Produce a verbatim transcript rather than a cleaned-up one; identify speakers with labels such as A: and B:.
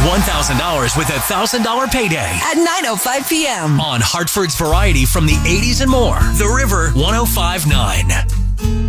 A: one thousand dollars with a one thousand dollars payday.
B: At nine oh five p.m.
A: On Hartford's Variety from the eighties and more. The River one oh five point nine.